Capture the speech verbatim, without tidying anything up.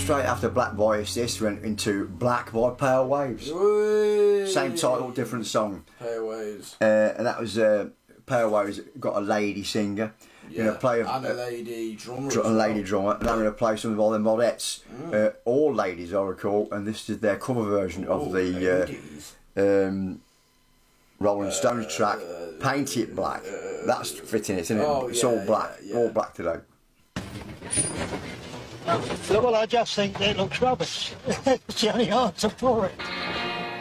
straight after Black by Assist went into Black by Pale Waves. Whee! Same title, different song. Pale Waves. Uh, and that was uh, Pale Waves got a lady singer. Yeah, You know, play a, and a lady drummer. dr- a lady drummer. And I'm going to play some of all the modettes. Mm. Uh, all ladies, I recall, and this is their cover version oh, of the uh, um, Rolling Stones uh, track, Paint It Black. Uh, That's fitting, isn't it? Oh, it's yeah, all black, yeah, yeah. all black today. Well, I just think it looks rubbish. It's the only answer for it.